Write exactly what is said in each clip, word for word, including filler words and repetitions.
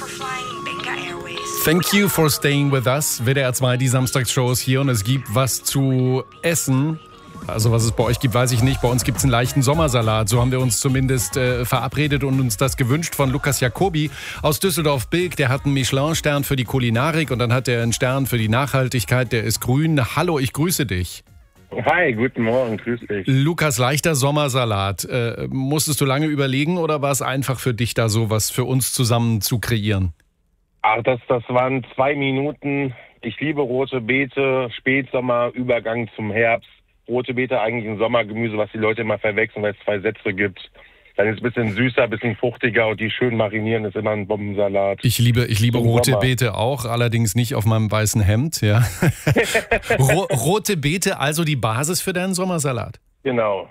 Thank you for staying with us. W D R zwei, die Samstagsshow ist hier und es gibt was zu essen. Also was es bei euch gibt, weiß ich nicht. Bei uns gibt es einen leichten Sommersalat. So haben wir uns zumindest äh, verabredet und uns das gewünscht von Lukas Jacobi aus Düsseldorf-Bilk. Der hat einen Michelin-Stern für die Kulinarik und dann hat er einen Stern für die Nachhaltigkeit. Der ist grün. Hallo, ich grüße dich. Hi, guten Morgen, grüß dich. Lukas, leichter Sommersalat. Äh, musstest du lange überlegen oder war es einfach für dich, da so was für uns zusammen zu kreieren? Ach, das, das waren zwei Minuten. Ich liebe rote Beete, Spätsommer, Übergang zum Herbst. Rote Beete eigentlich ein Sommergemüse, was die Leute immer verwechseln, weil es zwei Sätze gibt. Dann ist es ein bisschen süßer, ein bisschen fruchtiger und die schön marinieren, ist immer ein Bombensalat. Ich liebe, ich liebe rote Sommer. Beete auch, allerdings nicht auf meinem weißen Hemd. Ja. Ro- rote Beete, also die Basis für deinen Sommersalat? Genau.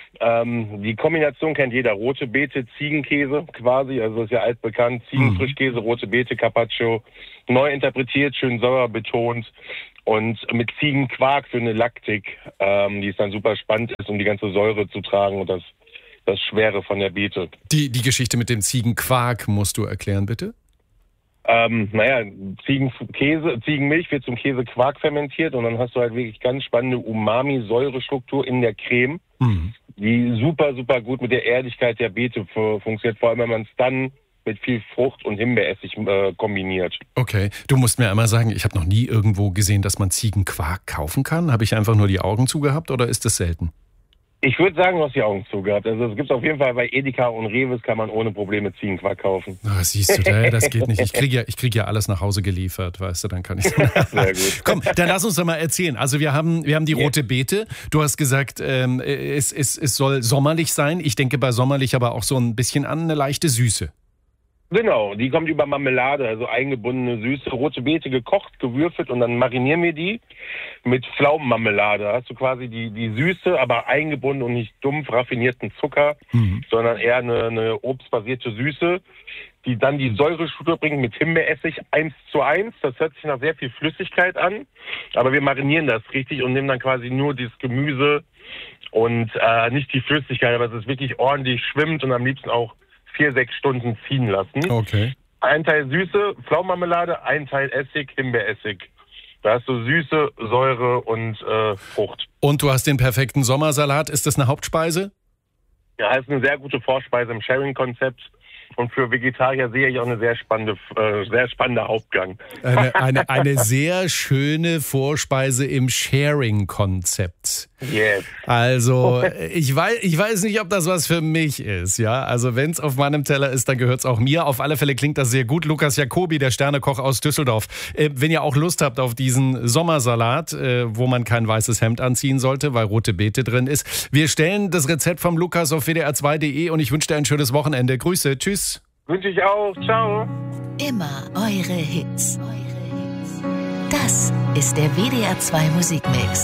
Ähm, die Kombination kennt jeder. Rote Beete, Ziegenkäse quasi, also das ist ja altbekannt. Ziegenfrischkäse, rote Beete, Carpaccio. Neu interpretiert, schön sauer betont. Und mit Ziegenquark für eine Laktik, ähm, die ist dann super spannend ist, um die ganze Säure zu tragen und das, das Schwere von der Beete. Die, die Geschichte mit dem Ziegenquark musst du erklären, bitte? Ähm, naja, Ziegenkäse, Ziegenmilch wird zum Käsequark fermentiert und dann hast du halt wirklich ganz spannende Umami-Säurestruktur in der Creme, mhm. die super, super gut mit der Erdigkeit der Beete funktioniert, vor allem wenn man es dann mit viel Frucht und Himbeeressig äh, kombiniert. Okay, du musst mir einmal sagen, ich habe noch nie irgendwo gesehen, dass man Ziegenquark kaufen kann. Habe ich einfach nur die Augen zugehabt oder ist das selten? Ich würde sagen, du hast die Augen zugehabt. Also es gibt auf jeden Fall bei Edeka und Rewe kann man ohne Probleme Ziegenquark kaufen. Oh, siehst du, das geht nicht. Ich kriege ja, ich krieg ja alles nach Hause geliefert, weißt du, dann kann ich Sehr gut. Komm, dann lass uns doch mal erzählen. Also wir haben, wir haben die rote Beete. Du hast gesagt, ähm, es, es, es soll sommerlich sein. Ich denke bei sommerlich aber auch so ein bisschen an eine leichte Süße. Genau, die kommt über Marmelade, also eingebundene Süße, rote Beete gekocht, gewürfelt und dann marinieren wir die mit Pflaumenmarmelade. Da hast du quasi die, die Süße, aber eingebunden und nicht dumpf raffinierten Zucker, mhm. sondern eher eine, eine obstbasierte Süße, die dann die Säurestruktur bringt mit Himbeeressig eins zu eins. Das hört sich nach sehr viel Flüssigkeit an, aber wir marinieren das richtig und nehmen dann quasi nur dieses Gemüse und äh, nicht die Flüssigkeit, aber es ist wirklich ordentlich schwimmt und am liebsten auch vier, sechs Stunden ziehen lassen. Okay. Ein Teil Süße, Pflaumenmarmelade, ein Teil Essig, Himbeeressig. Da hast du Süße, Säure und äh, Frucht. Und du hast den perfekten Sommersalat. Ist das eine Hauptspeise? Ja, das ist eine sehr gute Vorspeise im Sharing-Konzept. Und für Vegetarier sehe ich auch eine sehr spannende, äh, sehr spannende Hauptgang. Eine, eine, eine sehr schöne Vorspeise im Sharing-Konzept. Yes. Also ich weiß, ich weiß nicht, ob das was für mich ist. Ja, also wenn es auf meinem Teller ist, dann gehört es auch mir. Auf alle Fälle klingt das sehr gut. Lukas Jacobi, der Sternekoch aus Düsseldorf. Äh, wenn ihr auch Lust habt auf diesen Sommersalat, äh, wo man kein weißes Hemd anziehen sollte, weil rote Beete drin ist. Wir stellen das Rezept vom Lukas auf w d r zwei punkt d e und ich wünsche dir ein schönes Wochenende. Grüße, tschüss. Wünsche ich auch. Ciao. Immer eure Hits. Das ist der W D R zwei Musikmix.